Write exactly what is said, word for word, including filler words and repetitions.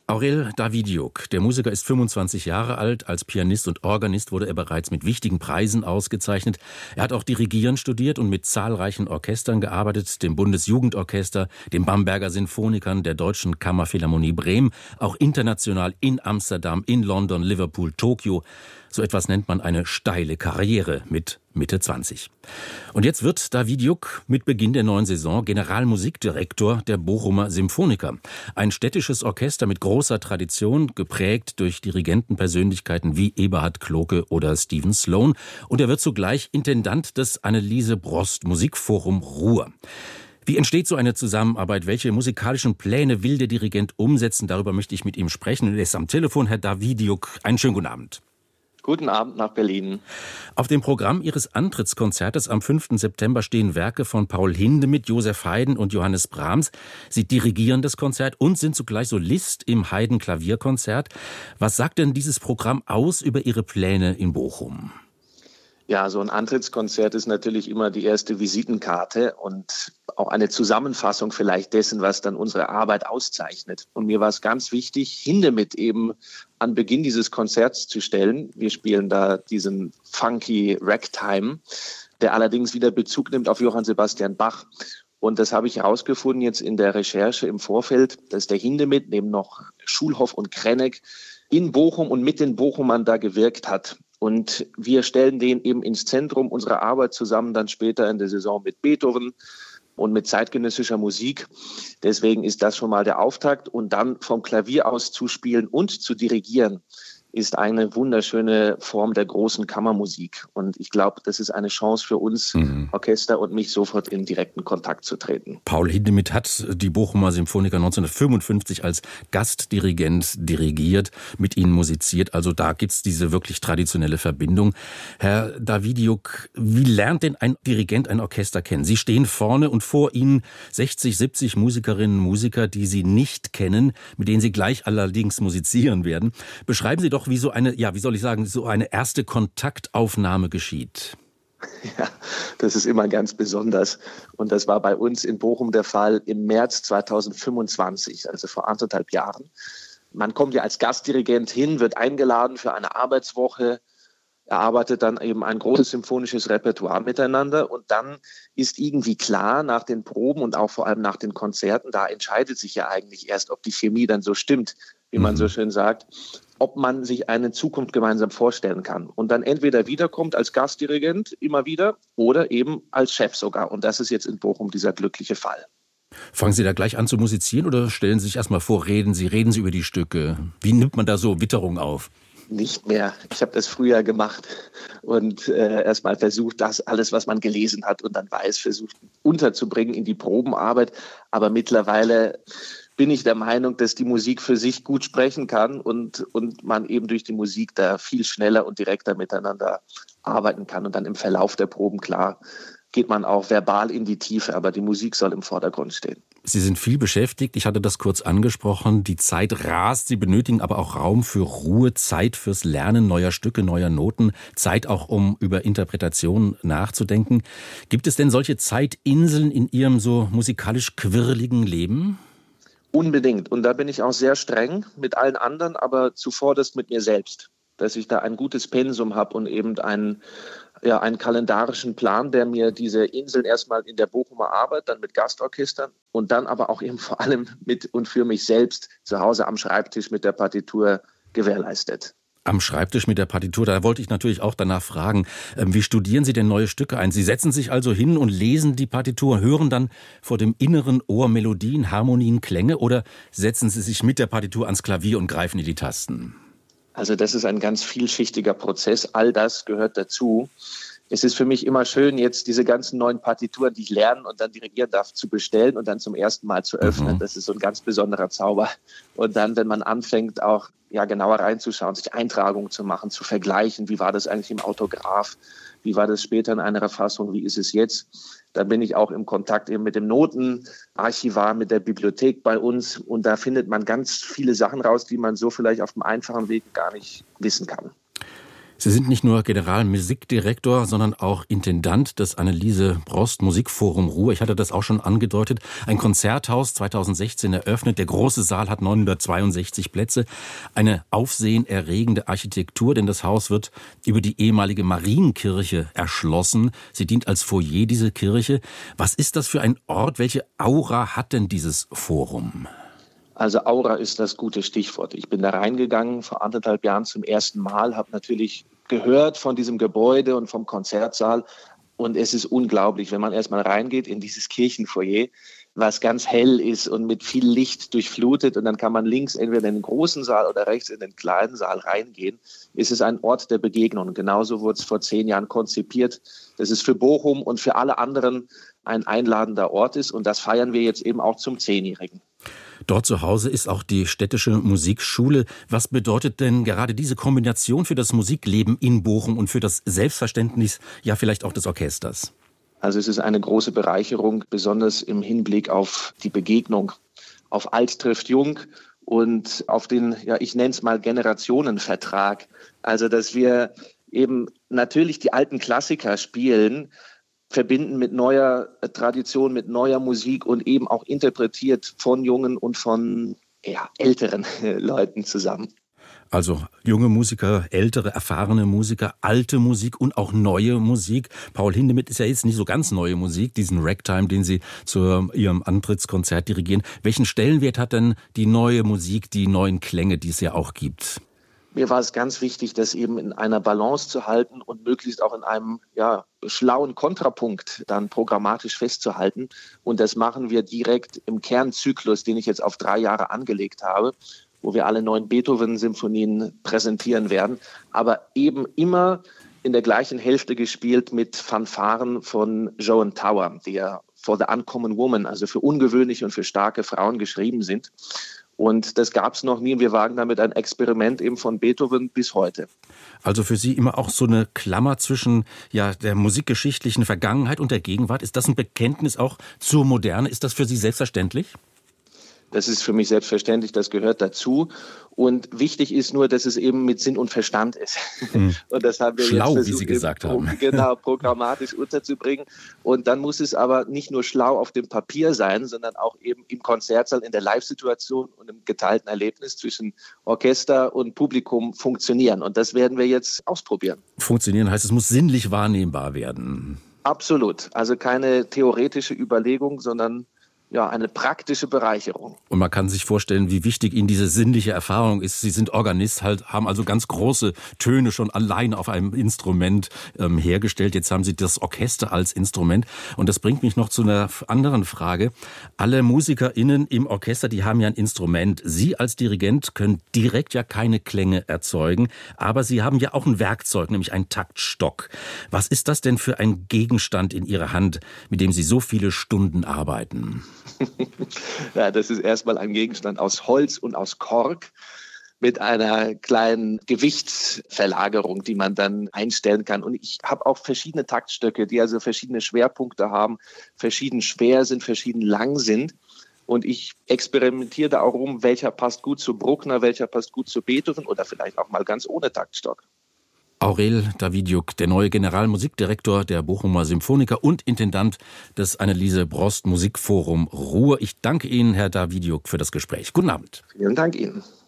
Aurel Davydiuk, der Musiker, ist fünfundzwanzig Jahre alt. Als Pianist und Organist wurde er bereits mit wichtigen Preisen ausgezeichnet. Er hat auch Dirigieren studiert und mit zahlreichen Orchestern gearbeitet, dem Bundesjugendorchester, dem Bamberger Sinfonikern, der Deutschen Kammerphilharmonie Bremen, auch international in Amsterdam, in London, Liverpool, Tokio. So etwas nennt man eine steile Karriere mit Mitte zwanzig. Und jetzt wird Davydiuk mit Beginn der neuen Saison Generalmusikdirektor der Bochumer Symphoniker. Ein städtisches Orchester mit großer Tradition, geprägt durch Dirigentenpersönlichkeiten wie Eberhard Cloke oder Stephen Sloan. Und er wird zugleich Intendant des Anneliese Brost Musikforum Ruhr. Wie entsteht so eine Zusammenarbeit? Welche musikalischen Pläne will der Dirigent umsetzen? Darüber möchte ich mit ihm sprechen. Er ist am Telefon, Herr Davydiuk. Einen schönen guten Abend. Guten Abend nach Berlin. Auf dem Programm Ihres Antrittskonzertes am fünften September stehen Werke von Paul Hindemith, Joseph Haydn und Johannes Brahms. Sie dirigieren das Konzert und sind zugleich Solist im Haydn-Klavierkonzert. Was sagt denn dieses Programm aus über Ihre Pläne in Bochum? Ja, so ein Antrittskonzert ist natürlich immer die erste Visitenkarte und auch eine Zusammenfassung vielleicht dessen, was dann unsere Arbeit auszeichnet. Und mir war es ganz wichtig, Hindemith eben an Beginn dieses Konzerts zu stellen. Wir spielen da diesen funky Ragtime, der allerdings wieder Bezug nimmt auf Johann Sebastian Bach. Und das habe ich herausgefunden jetzt in der Recherche im Vorfeld, dass der Hindemith neben noch Schulhoff und Krennek in Bochum und mit den Bochumern da gewirkt hat. Und wir stellen den eben ins Zentrum unserer Arbeit zusammen, dann später in der Saison mit Beethoven und mit zeitgenössischer Musik. Deswegen ist das schon mal der Auftakt. Und dann vom Klavier aus zu spielen und zu dirigieren, ist eine wunderschöne Form der großen Kammermusik. Und ich glaube, das ist eine Chance für uns, mhm. Orchester und mich, sofort in direkten Kontakt zu treten. Paul Hindemith hat die Bochumer Symphoniker neunzehnhundertfünfundfünfzig als Gastdirigent dirigiert, mit ihnen musiziert. Also da gibt's diese wirklich traditionelle Verbindung. Herr Davydiuk, wie lernt denn ein Dirigent ein Orchester kennen? Sie stehen vorne und vor Ihnen sechzig, siebzig Musikerinnen und Musiker, die Sie nicht kennen, mit denen Sie gleich allerdings musizieren werden. Beschreiben Sie doch, wie so eine, ja, wie soll ich sagen, so eine erste Kontaktaufnahme geschieht. Ja, das ist immer ganz besonders. Und das war bei uns in Bochum der Fall im März zweitausendfünfundzwanzig, also vor anderthalb Jahren. Man kommt ja als Gastdirigent hin, wird eingeladen für eine Arbeitswoche, erarbeitet dann eben ein großes symphonisches Repertoire miteinander. Und dann ist irgendwie klar nach den Proben und auch vor allem nach den Konzerten, da entscheidet sich ja eigentlich erst, ob die Chemie dann so stimmt, wie man so schön sagt, ob man sich eine Zukunft gemeinsam vorstellen kann. Und dann entweder wiederkommt als Gastdirigent immer wieder oder eben als Chef sogar. Und das ist jetzt in Bochum dieser glückliche Fall. Fangen Sie da gleich an zu musizieren oder stellen Sie sich erstmal vor, reden Sie, reden Sie über die Stücke? Wie nimmt man da so Witterung auf? Nicht mehr. Ich habe das früher gemacht und äh, erstmal versucht, das alles, was man gelesen hat und dann weiß, versucht unterzubringen in die Probenarbeit. Aber mittlerweile bin ich der Meinung, dass die Musik für sich gut sprechen kann und, und man eben durch die Musik da viel schneller und direkter miteinander arbeiten kann. Und dann im Verlauf der Proben, klar, geht man auch verbal in die Tiefe, aber die Musik soll im Vordergrund stehen. Sie sind viel beschäftigt, ich hatte das kurz angesprochen, die Zeit rast, Sie benötigen aber auch Raum für Ruhe, Zeit fürs Lernen neuer Stücke, neuer Noten, Zeit auch, um über Interpretationen nachzudenken. Gibt es denn solche Zeitinseln in Ihrem so musikalisch quirligen Leben? Unbedingt. Und da bin ich auch sehr streng mit allen anderen, aber zuvorderst mit mir selbst, dass ich da ein gutes Pensum habe und eben einen, ja, einen kalendarischen Plan, der mir diese Inseln erstmal in der Bochumer Arbeit, dann mit Gastorchestern und dann aber auch eben vor allem mit und für mich selbst zu Hause am Schreibtisch mit der Partitur gewährleistet. Am Schreibtisch mit der Partitur, da wollte ich natürlich auch danach fragen, wie studieren Sie denn neue Stücke ein? Sie setzen sich also hin und lesen die Partitur, hören dann vor dem inneren Ohr Melodien, Harmonien, Klänge oder setzen Sie sich mit der Partitur ans Klavier und greifen in die Tasten? Also das ist ein ganz vielschichtiger Prozess, all das gehört dazu. Es ist für mich immer schön, jetzt diese ganzen neuen Partituren, die ich lernen und dann dirigieren darf, zu bestellen und dann zum ersten Mal zu öffnen. Mhm. Das ist so ein ganz besonderer Zauber. Und dann, wenn man anfängt, auch ja genauer reinzuschauen, sich Eintragungen zu machen, zu vergleichen, wie war das eigentlich im Autograph, wie war das später in einer Fassung, wie ist es jetzt? Da bin ich auch im Kontakt eben mit dem Notenarchivar, mit der Bibliothek bei uns und da findet man ganz viele Sachen raus, die man so vielleicht auf dem einfachen Weg gar nicht wissen kann. Sie sind nicht nur Generalmusikdirektor, sondern auch Intendant des Anneliese Brost Musikforum Ruhr. Ich hatte das auch schon angedeutet. Ein Konzerthaus zweitausendsechzehn eröffnet. Der große Saal hat neunhundertzweiundsechzig Plätze. Eine aufsehenerregende Architektur, denn das Haus wird über die ehemalige Marienkirche erschlossen. Sie dient als Foyer, diese Kirche. Was ist das für ein Ort? Welche Aura hat denn dieses Forum? Also Aura ist das gute Stichwort. Ich bin da reingegangen vor anderthalb Jahren zum ersten Mal, habe natürlich gehört von diesem Gebäude und vom Konzertsaal. Und es ist unglaublich, wenn man erstmal reingeht in dieses Kirchenfoyer, was ganz hell ist und mit viel Licht durchflutet. Und dann kann man links entweder in den großen Saal oder rechts in den kleinen Saal reingehen. Es ist ein Ort der Begegnung. Genauso wurde es vor zehn Jahren konzipiert. Das ist für Bochum und für alle anderen ein einladender Ort ist. Und das feiern wir jetzt eben auch zum Zehnjährigen. Dort zu Hause ist auch die städtische Musikschule. Was bedeutet denn gerade diese Kombination für das Musikleben in Bochum und für das Selbstverständnis, ja vielleicht auch des Orchesters? Also es ist eine große Bereicherung, besonders im Hinblick auf die Begegnung, auf Alt trifft Jung und auf den, ja ich nenne es mal Generationenvertrag. Also dass wir eben natürlich die alten Klassiker spielen, verbinden mit neuer Tradition, mit neuer Musik und eben auch interpretiert von jungen und von ja, älteren Leuten zusammen. Also junge Musiker, ältere, erfahrene Musiker, alte Musik und auch neue Musik. Paul Hindemith ist ja jetzt nicht so ganz neue Musik, diesen Ragtime, den Sie zu Ihrem Antrittskonzert dirigieren. Welchen Stellenwert hat denn die neue Musik, die neuen Klänge, die es ja auch gibt? Mir war es ganz wichtig, das eben in einer Balance zu halten und möglichst auch in einem ja, schlauen Kontrapunkt dann programmatisch festzuhalten. Und das machen wir direkt im Kernzyklus, den ich jetzt auf drei Jahre angelegt habe, wo wir alle neun Beethoven-Symphonien präsentieren werden. Aber eben immer in der gleichen Hälfte gespielt mit Fanfaren von Joan Tower, die ja For the Uncommon Woman, also für ungewöhnliche und für starke Frauen geschrieben sind. Und das gab es noch nie. Wir wagen damit ein Experiment eben von Beethoven bis heute. Also für Sie immer auch so eine Klammer zwischen ja, der musikgeschichtlichen Vergangenheit und der Gegenwart. Ist das ein Bekenntnis auch zur Moderne? Ist das für Sie selbstverständlich? Das ist für mich selbstverständlich, das gehört dazu. Und wichtig ist nur, dass es eben mit Sinn und Verstand ist. Hm. Und das haben wir Schlau, jetzt versucht, wie Sie gesagt eben, haben. Genau, programmatisch unterzubringen. Und dann muss es aber nicht nur schlau auf dem Papier sein, sondern auch eben im Konzertsaal, in der Live-Situation und im geteilten Erlebnis zwischen Orchester und Publikum funktionieren. Und das werden wir jetzt ausprobieren. Funktionieren heißt, es muss sinnlich wahrnehmbar werden. Absolut. Also keine theoretische Überlegung, sondern ja, eine praktische Bereicherung. Und man kann sich vorstellen, wie wichtig Ihnen diese sinnliche Erfahrung ist. Sie sind Organist, halt, haben also ganz große Töne schon allein auf einem Instrument ähm, hergestellt. Jetzt haben Sie das Orchester als Instrument. Und das bringt mich noch zu einer anderen Frage. Alle MusikerInnen im Orchester, die haben ja ein Instrument. Sie als Dirigent können direkt ja keine Klänge erzeugen. Aber Sie haben ja auch ein Werkzeug, nämlich einen Taktstock. Was ist das denn für ein Gegenstand in Ihrer Hand, mit dem Sie so viele Stunden arbeiten? Ja, das ist erstmal ein Gegenstand aus Holz und aus Kork mit einer kleinen Gewichtsverlagerung, die man dann einstellen kann. Und ich habe auch verschiedene Taktstöcke, die also verschiedene Schwerpunkte haben, verschieden schwer sind, verschieden lang sind. Und ich experimentiere da auch rum, welcher passt gut zu Bruckner, welcher passt gut zu Beethoven oder vielleicht auch mal ganz ohne Taktstock. Aurel Davidiuk, der neue Generalmusikdirektor der Bochumer Symphoniker und Intendant des Anneliese Brost Musikforum Ruhr. Ich danke Ihnen, Herr Davidiuk, für das Gespräch. Guten Abend. Vielen Dank Ihnen.